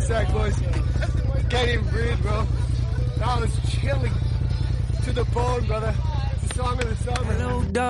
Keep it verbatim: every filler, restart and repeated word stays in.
sec, boys. Can't even breathe, bro. That was chilling to the bone, brother. It's the song of the summer. Hello,